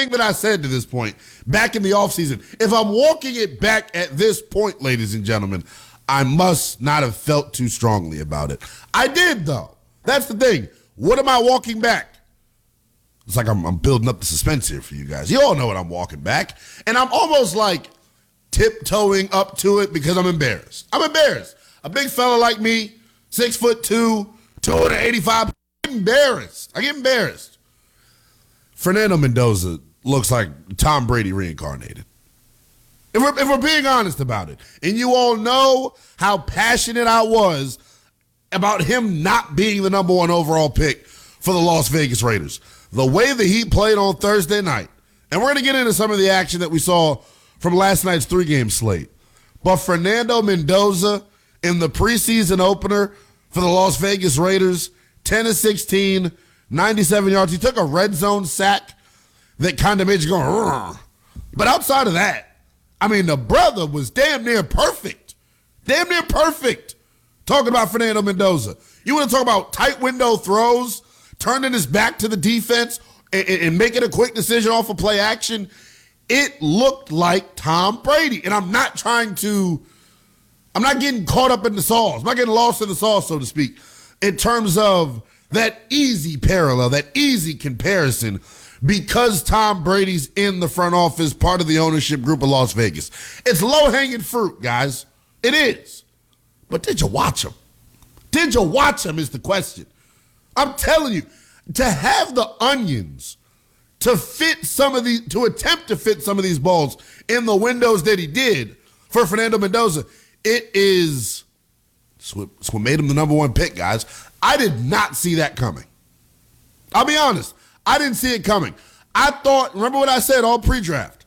everything that I said to this point back in the offseason, if I'm walking it back at this point, ladies and gentlemen, I must not have felt too strongly about it. I did, though. That's the thing. What am I walking back? It's like I'm building up the suspense here for you guys. You all know what I'm walking back. And I'm almost like tiptoeing up to it because I'm embarrassed. I'm embarrassed. A big fella like me, 6'2", 285, I get embarrassed. Fernando Mendoza looks like Tom Brady reincarnated. If we're being honest about it, and you all know how passionate I was about him not being the number 1 overall pick for the Las Vegas Raiders. The way that he played on Thursday night, and we're going to get into some of the action that we saw from last night's 3-game slate. But Fernando Mendoza in the preseason opener for the Las Vegas Raiders, 10-16, 97 yards. He took a red zone sack that kind of made you go, "Rrr." But outside of that, I mean, the brother was damn near perfect. Damn near perfect. Talking about Fernando Mendoza. You want to talk about tight window throws, turning his back to the defense and making a quick decision off of play action? It looked like Tom Brady. And I'm not getting caught up in the sauce. I'm not getting lost in the sauce, so to speak, in terms of that easy parallel, that easy comparison, because Tom Brady's in the front office, part of the ownership group of Las Vegas. It's low-hanging fruit, guys. It is. But did you watch him? Did you watch him is the question. I'm telling you, to have the onions to attempt to fit some of these balls in the windows that he did for Fernando Mendoza, it's what made him the number 1 pick, guys. I did not see that coming. I'll be honest. I didn't see it coming. I thought, remember what I said all pre-draft?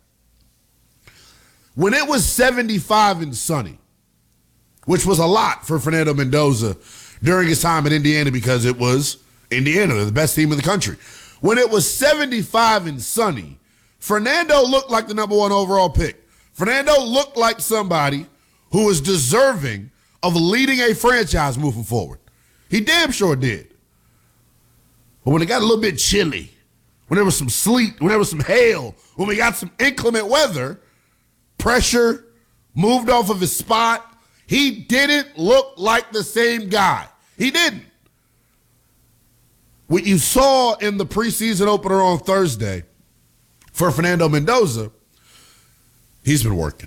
When it was 75 and sunny, which was a lot for Fernando Mendoza during his time in Indiana because it was Indiana, the best team in the country. When it was 75 and sunny, Fernando looked like the number 1 overall pick. Fernando looked like somebody who was deserving of leading a franchise moving forward. He damn sure did. But when it got a little bit chilly, when there was some sleet, when there was some hail, when we got some inclement weather, pressure moved off of his spot, he didn't look like the same guy. He didn't. What you saw in the preseason opener on Thursday for Fernando Mendoza, he's been working.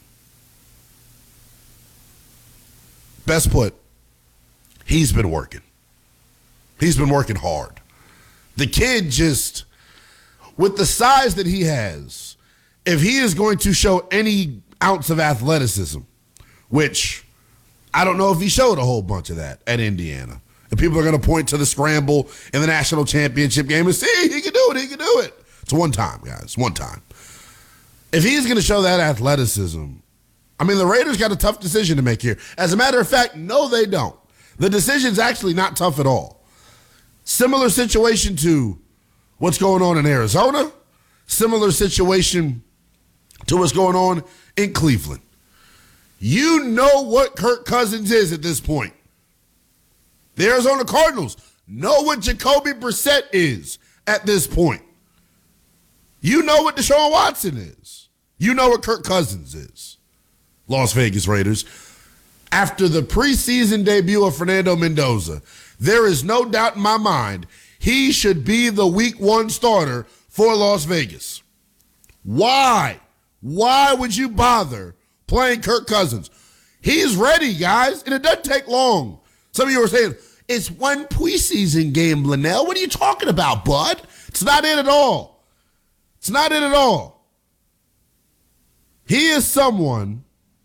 Best put, he's been working. He's been working hard. The kid just, with the size that he has, if he is going to show any ounce of athleticism, which I don't know if he showed a whole bunch of that at Indiana, and people are going to point to the scramble in the national championship game and see, he can do it, he can do it. It's one time, guys, one time. If he's going to show that athleticism, I mean, the Raiders got a tough decision to make here. As a matter of fact, no, they don't. The decision's actually not tough at all. Similar situation to what's going on in Arizona. Similar situation to what's going on in Cleveland. You know what Kirk Cousins is at this point. The Arizona Cardinals know what Jacoby Brissett is at this point. You know what Deshaun Watson is. You know what Kirk Cousins is. Las Vegas Raiders. After the preseason debut of Fernando Mendoza, there is no doubt in my mind he should be the week 1 starter for Las Vegas. Why? Why would you bother playing Kirk Cousins? He's ready, guys, and it doesn't take long. Some of you are saying, it's one preseason game, Linnell. What are you talking about, bud? It's not it at all. It's not it at all. He is someone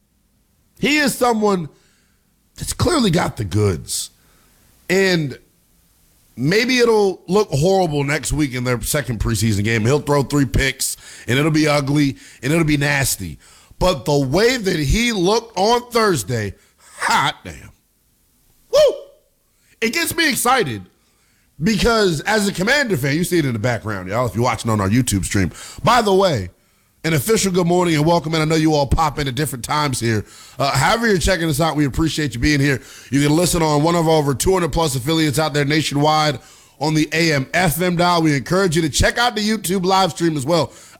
that's clearly got the goods. And maybe it'll look horrible next week in their second preseason game. He'll throw 3 picks, and it'll be ugly, and it'll be nasty. But the way that he looked on Thursday, hot damn. Woo! It gets me excited because as a Commander fan, you see it in the background, y'all, if you're watching on our YouTube stream. By the way, an official good morning and welcome, and I know you all pop in at different times here. However you're checking us out, we appreciate you being here. You can listen on one of our over 200-plus affiliates out there nationwide on the AM/FM dial. We encourage you to check out the YouTube live stream as well.